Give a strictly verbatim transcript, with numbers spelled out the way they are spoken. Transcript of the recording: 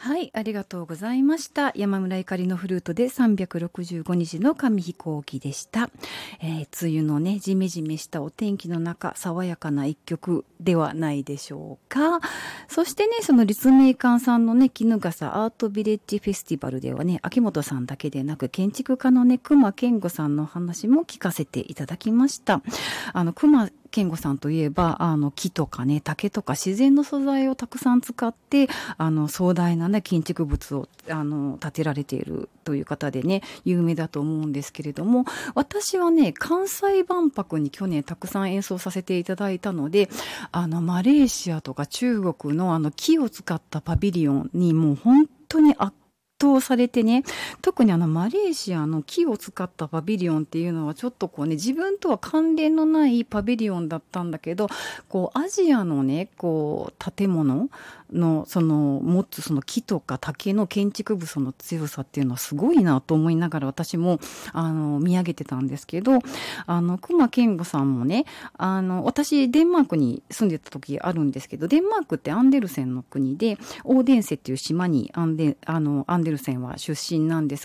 はい、ありがとうございました。山村ゆかりのフルートでさんびゃくろくじゅうごにちの紙飛行機でした。えー、梅雨のね、じめじめしたお天気の中、爽やかな一曲ではないでしょうか。そしてね、その立命館さんのね、衣笠アートビレッジフェスティバルではね、秋元さんだけでなく、建築家のね、熊健吾さんの話も聞かせていただきました。あの、熊健吾さんといえば、あの、木とかね、竹とか自然の素材をたくさん使って、あの、壮大なね、建築物を、あの、建てられているという方でね、有名だと思うんですけれども、私はね、関西万博に去年たくさん演奏させていただいたので、あの、マレーシアとか中国のあの、木を使ったパビリオンにもう本当に圧倒されてね、特にあのマレーシアの木を使ったパビリオンっていうのはちょっとこうね、自分とは関連のないパビリオンだったんだけど、こうアジアのね、こう建物のその持つその木とか竹の建築物の強さっていうのはすごいなと思いながら私もあの見上げてたんですけど、あの熊健吾さんもね、あの私デンマークに住んでた時あるんですけど、デンマークってアンデルセンの国でオーデンセっていう島にアンデあのアンデルセンは出身なんです